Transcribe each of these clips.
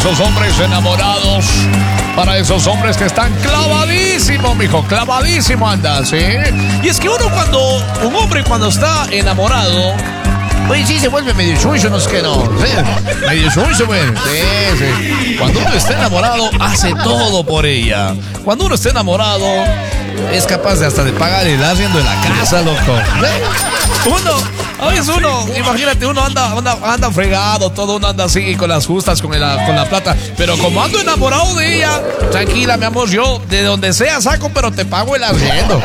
esos hombres enamorados, para esos hombres que están clavadísimos, mijo, clavadísimo anda, ¿sí? Y es que un hombre cuando está enamorado, oye, sí se vuelve medio chuncho, no es que no, ¿sí? Medio chuncho, güey. Sí. Cuando uno está enamorado, hace todo por ella. Cuando uno está enamorado, es capaz de hasta de pagar el arriendo de la casa, loco. ¿Sí? A veces imagínate, uno anda fregado, todo uno anda así con las justas, con la plata. Pero como ando enamorado de ella, tranquila, mi amor, yo de donde sea saco, pero te pago el arriendo.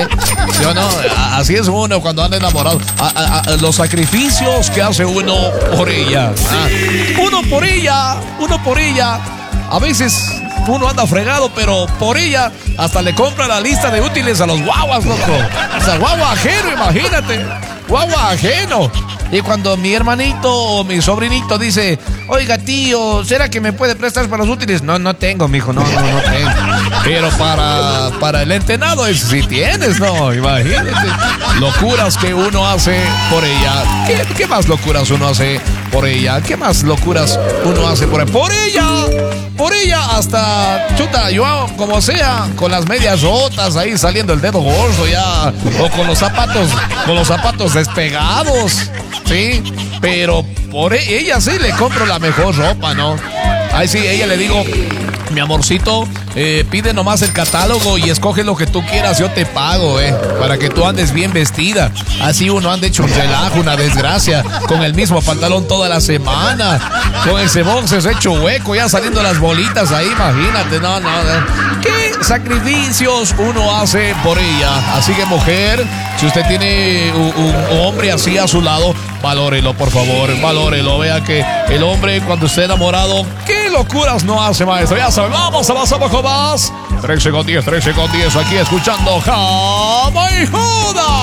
Yo no, así es uno cuando anda enamorado. Los sacrificios que hace uno por ella. Uno por ella. A veces uno anda fregado, pero por ella hasta le compra la lista de útiles a los guaguas, loco. O sea, guagua ajeno, imagínate. Guagua ajeno. Y cuando mi hermanito o mi sobrinito dice, oiga, tío, ¿será que me puede prestar para los útiles? No tengo, mijo, no tengo. Pero para el entrenado es si tienes, no, imagínate. Locuras que uno hace por ella. ¿Qué más locuras uno hace por ella? ¿Qué más locuras uno hace por ella? Por ella hasta, chuta, yo como sea, con las medias rotas ahí saliendo el dedo gordo ya, o con los zapatos despegados, ¿sí? Pero por ella sí le compro la mejor ropa, ¿no? Ahí sí, ella le digo, mi amorcito, pide nomás el catálogo y escoge lo que tú quieras, yo te pago, para que tú andes bien vestida. Así uno anda hecho un relajo, una desgracia, con el mismo pantalón toda la semana, con ese boxer hecho hueco, ya saliendo las bolitas ahí, imagínate, no. ¿Qué sacrificios uno hace por ella? Así que, mujer, si usted tiene un hombre así a su lado, valórelo, por favor, valórelo. Vea que el hombre cuando esté enamorado, ¿qué locuras no hace, maestro? Ya saben, vamos a más abajo más. 13 con 10, aquí escuchando Jama y Joda.